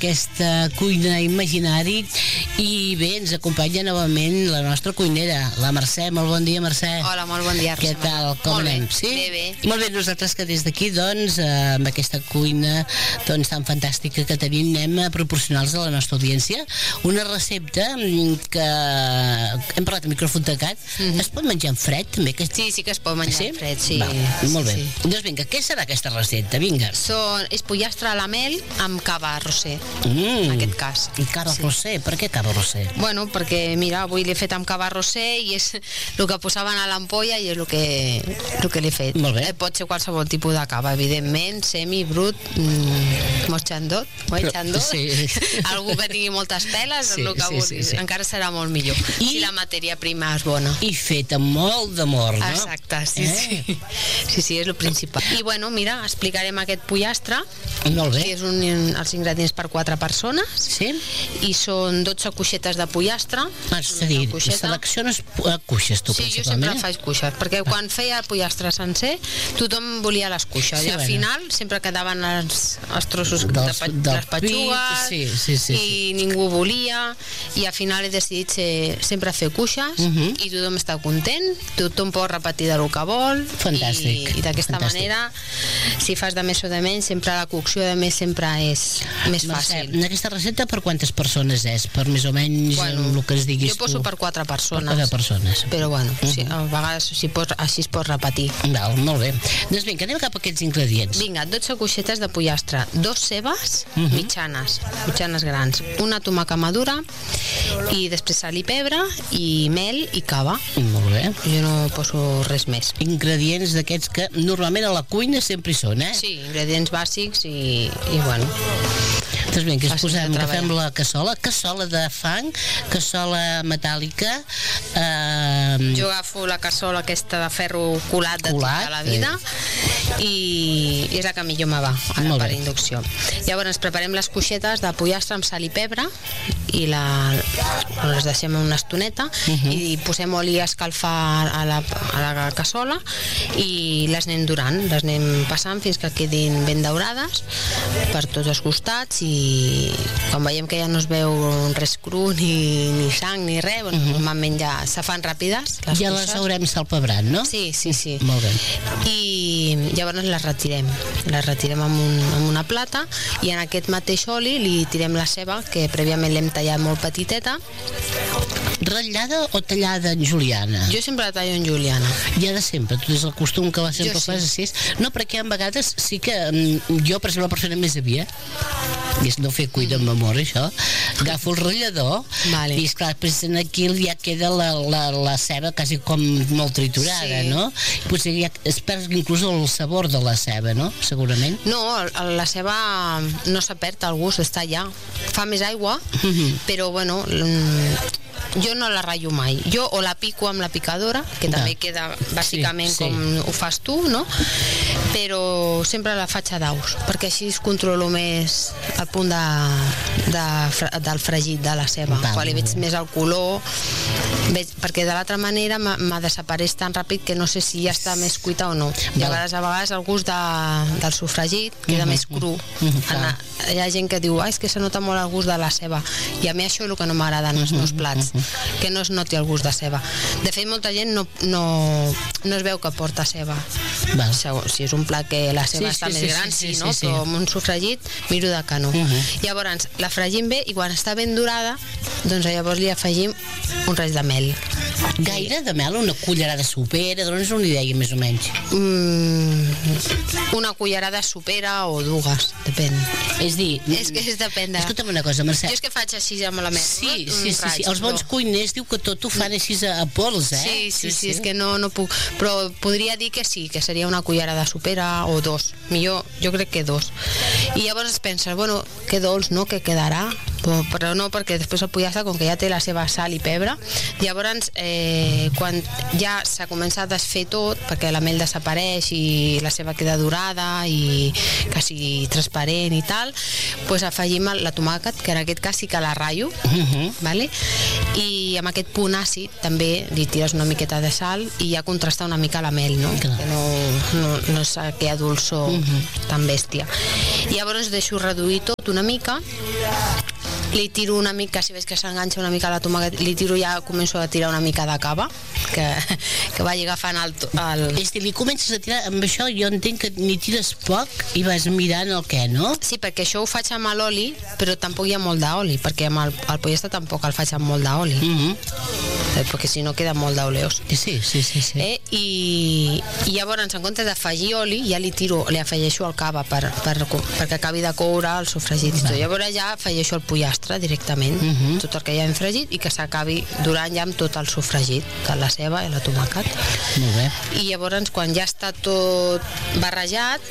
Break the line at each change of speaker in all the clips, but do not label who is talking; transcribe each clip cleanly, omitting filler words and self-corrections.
aquesta cuina imaginari. I bé, ens acompanya novament la nostra cuinera, la Mercè. Molt bon dia, Mercè.
Hola, molt bon dia,
Què tal? Com anem? Sí?
Bé.
Molt bé, nosaltres que des d'aquí, doncs, amb aquesta cuina tan fantàstica que tenim, anem a proporcionar-los a la nostra audiència una recepta que hem parlat a micròfon tancat. Es pot menjar en fred, també?
Sí que es pot menjar en fred, sí.
Va, molt bé. Doncs vinga, què serà aquesta recepta? Vinga.
És pollastre a la mel amb cava rosé, en aquest cas.
I cava rosé? Per què cava rosé?
Bueno, perquè, mira, avui l'he fet amb cava rosé i és el que posaven a l'ampolla i és el que l'he fet.
Molt bé.
Pot ser qualsevol tipus de cava, evidentment, semi, brut, mochandot,
sí.
algú que tingui moltes peles,
sí,
el que vulgui.
Sí.
Encara serà molt millor. Si la matèria prima és bona.
I fet amb molt d'amor, no?
Exacte, sí. Sí, és el principal. I bueno, mira, explicarem aquest pollastre.
Molt bé.
Que és els ingredients per 4 persones.
Sí.
I són 12 cuixetes de pollastre.
És a dir, selecciones cuixes, tu,
sí,
principalment.
Jo sempre faig cuixes, perquè quan feia el pollastre sencer, tothom volia les cuixes. I al final sempre quedaven els trossos de les petxugues i ningú volia. I al final he decidit sempre fer cuixes i tothom està content, tothom pot repetir del que vol.
Fantàstic.
I d'aquesta manera, si fas de més o de menys, sempre la cocció de més sempre és més fàcil.
Aquesta recepta per quantes persones és? Per més o menys el que ens diguis tu?
Jo poso per 4 persones.
Per 4 persones.
Però bueno, a vegades així es pot repetir.
Val, molt bé. Doncs vinga, anem cap a aquests ingredients.
Vinga, 12 coixetes de pollastre, 2 cebes mitjanes grans, una tomaca madura i després sal i pebre i mel i cava.
Molt bé.
Jo no poso res més.
Ingredients d'aquests que normalment a la cuina sempre hi són, eh?
Sí, ingredients bàsics i bueno.
Doncs bé, que ens posem, agafem la cassola de fang, cassola metàl·lica.
Jo agafo la cassola aquesta de ferro colat de tota la vida i és la que millor me va per inducció. Llavors preparem les cuixetes de pollastre amb sal i pebre i les deixem una estoneta i posem oli a escalfar a la cassola i les anem dorant, les anem passant fins que quedin ben daurades per tots els costats i quan veiem que ja no es veu res cru ni sang ni res, normalment ja se fan ràpides les
ja
cuixes.
Les haurem salpebrat, no?
Sí.
Molt bé.
I llavors les retirem amb una plata i en aquest mateix oli li tirem la ceba que prèviament l'hem tallat molt petiteta.
Ratllada o tallada en juliana?
Jo sempre la tallo en juliana.
Ja de sempre, tu és el costum que sempre fas així. No, perquè a vegades sí que jo, per exemple, la persona més havia és no fer cuida amb amor, això, agafo el ratllador i esclar, després aquí ja queda la ceba quasi com molt triturada, no? Potser ja es perd inclús el sabor de la ceba, no? Segurament.
No, la ceba no s'ha perd, el gust està allà. Fa més aigua, però bueno, jo no la ratllo mai. Jo o la pico amb la picadora, que també queda bàsicament com ho fas tu, no? Però sempre la faig a daus, perquè així es controlo més el punt del fregit de la ceba. Quan li veig més el color, perquè de l'altra manera me desapareix tan ràpid que no sé si ja està més cuita o no. I a vegades el gust del sofregit queda més cru. Hi ha gent que diu, és que se nota molt el gust de la ceba, i a mi això és el que no m'agrada en els meus plats, que no es noti el gust de ceba. De fet, molta gent no es veu que porta ceba. Si és un plat que la ceba està més gran, no? Però amb un sofregit miro de que no. Llavors la fregim bé i quan està ben dorada, doncs llavors li afegim un raig de mel.
Gaire de mel? Una cullerada sopera? Dones una idea més o menys?
Una cullerada sopera o dues, depèn.
És dir...
És depèn de...
Escolta'm una cosa, Mercè.
Jo és que faig així amb la mel.
Sí. Els bons cuiners diu que tot ho fan així a pols, eh?
Sí, és que no puc. Però podria dir que sí, que seria una cullerada sopera o 2. Millor, jo crec que 2. I llavors penses, bueno, que dolç, no?, que quedarà. Però no, perquè després el pollastre, com que ja té la seva sal i pebre, llavors quan ja s'ha començat a desfer tot, perquè la mel desapareix i la ceba queda dorada i quasi transparent i tal, doncs afegim la tomàquet, que en aquest cas sí que la ratllo, vale? I amb aquest punt àcid també li tires una miqueta de sal i ja contrasta una mica la mel, no? Que no és aquella dolçor tan bèstia. I llavors deixo reduir tot una mica li tiro una mica, si veig que s'enganxa una mica la tomàquet, li tiro ja, començo a tirar una mica de cava, que vagi agafant el...
És dir, li comences a tirar, amb això jo entenc que ni tires poc i vas mirant el què, no?
Sí, perquè això ho faig amb l'oli, però tampoc hi ha molt d'oli, perquè amb el pollastre tampoc el faig amb molt d'oli, perquè si no queda molt d'oleós.
Sí.
I llavors, en comptes d'afegir oli, ja li afegeixo el cava perquè acabi de coure el sofregit. Llavors ja afegeixo el pollastre directament, tot el que ja hem fregit, i que s'acabi durant ja amb tot el sofregit, de la ceba i la tomàquet.
Molt bé.
I llavors, quan ja està tot barrejat,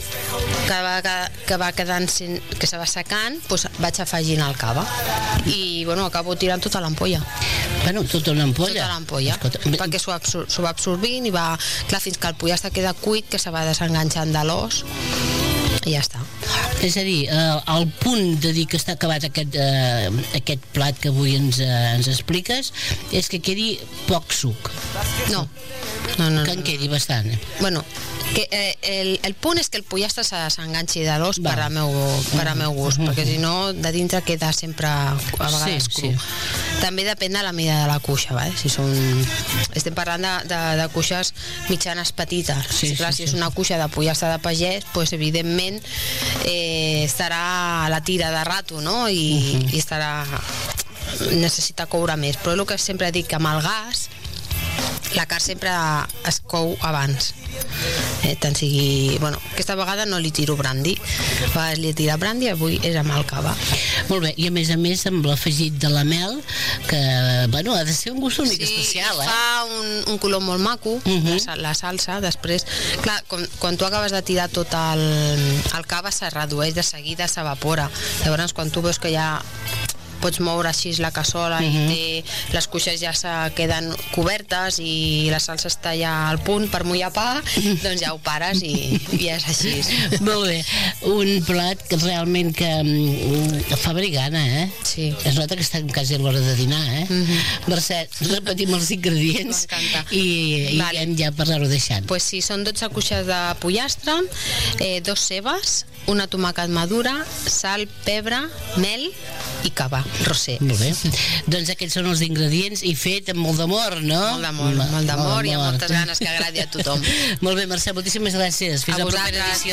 que va quedant, que se va secant, doncs vaig afegint el cava. I, bueno, acabo tirant tota l'ampolla.
Bueno, tota l'ampolla?
Tota l'ampolla, perquè s'ho va absorbint i va... Clar, fins que el pollastre queda cuit, que se va desenganxant de l'os, i ja està.
És a dir, el punt de dir que està acabat aquest plat que avui ens expliques és que quedi poc suc.
No.
Que en quedi bastant.
Bueno, que el punt és que el pollastre s'enganxi de l'os per al meu gust, perquè si no de dintre queda sempre a vegades cru. També depèn de la mida de la cuixa, si estem parlant de cuixes mitjanes petites. Si és una cuixa de pollastre de pagès, doncs evidentment estarà a la tira de rato, no? I necessita coure més, però el que sempre dic, que amb el gas la carn sempre es cou abans, tant sigui... Bueno, aquesta vegada no li tiro brandi, a vegades li he tirat brandi, avui és amb el cava.
Molt bé, i a més amb l'afegit de la mel, que, bueno, ha de ser un gust únic especial,
fa un color molt maco, la salsa, després, clar, quan tu acabes de tirar tot el cava se redueix de seguida, s'evapora, llavors quan tu veus que ja pots moure així la cassola i les cuixes ja se queden cobertes i la salsa està ja al punt per mullar pa, doncs ja ho pares i ja és així.
Molt bé, un plat que realment que fa brigana,
Sí.
Es nota que està quasi a l'hora de dinar, Mercè, repetim els ingredients i hem ja per anar-ho deixant.
Pues sí, són 12 cuixes de pollastre, 2 cebes, una tomàquet madura, sal, pebre, mel i cava, rosé.
Molt bé. Doncs aquests són els ingredients i fet amb molt d'amor, no?
Molt d'amor i amb moltes ganes que agradi a tothom.
Molt bé, Mercè, moltíssimes gràcies. Fins a la propera edició.